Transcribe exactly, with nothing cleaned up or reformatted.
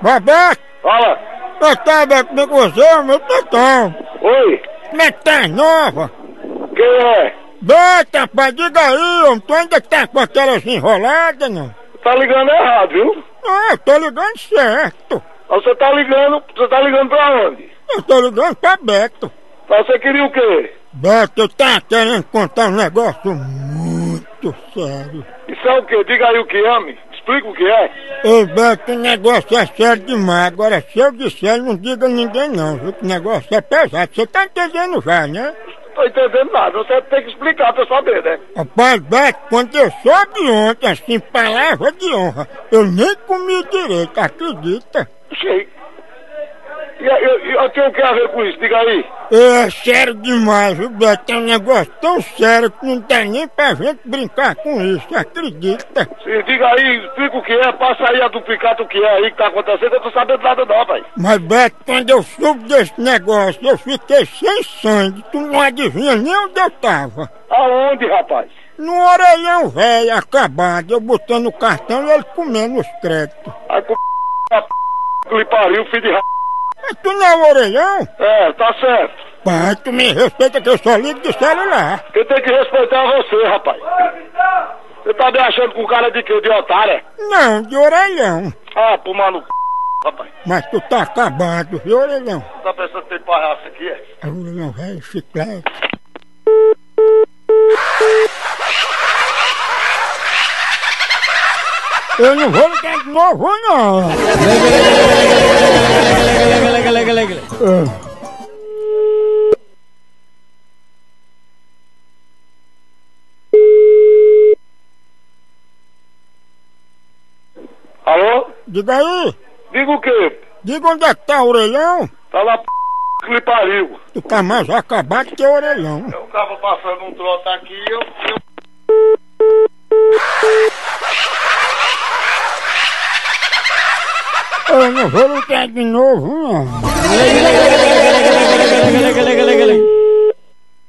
Roberto, Fala. eu tava aqui com você, meu tetão. Oi. Como é que tá nova? Quem é? Bota, rapaz, diga aí, homem, tu ainda tá com aquelas enroladas, não? Tá ligando errado, viu? Ah, eu tô ligando certo. Você tá ligando, você tá ligando pra onde? Eu tô ligando pra Beto. Mas você queria o quê? Beto, eu tava querendo contar um negócio muito sério. Isso é o quê? Diga aí o que é, me. Explica o que é. Ei, Beto, o negócio é sério demais. Agora, se eu disser, não diga a ninguém não, viu? Que o negócio é pesado. Você tá entendendo já, né? Tô entendendo nada, você tem que explicar pra eu saber, né? Rapaz, Beto, quando eu soube ontem, assim, palavra de honra, eu nem comi direito, acredita? Sei. E eu, eu, eu tenho o que a ver com isso? Diga aí. É sério demais, viu, Beto? É um negócio tão sério que não dá nem pra gente brincar com isso, acredita? Sim, diga aí, explica o que é, passa aí a duplicata o que é aí que tá acontecendo, eu tô sabendo nada não, pai. Mas, Beto, quando eu soube desse negócio, eu fiquei sem sangue, tu não adivinha nem onde eu tava. Aonde, rapaz? No orelhão velho, acabado, eu botando o cartão e ele comendo os créditos. Aí com a p que lhe pariu, filho de ra... Mas tu não é o orelhão? É, tá certo. Pai, tu me respeita que eu só ligo de celular. Quem tem que respeitar é você, rapaz. Você tá me achando com cara de quê? De otário, é? Não, de orelhão. Ah, pô, no c... rapaz. Mas tu tá acabado, viu, orelhão? Tá pensando que tem palhaço aqui, é? É o orelhão velho, chiclete. Eu não vou ligar de novo, não. Alô? Diga aí. Diga o quê? Diga onde é que tá o orelhão. Tá lá p... que lhe pariu. Tu tá mais acabado que o orelhão. Eu tava passando um troço aqui e eu... eu... Eu não vou ligar de novo, não.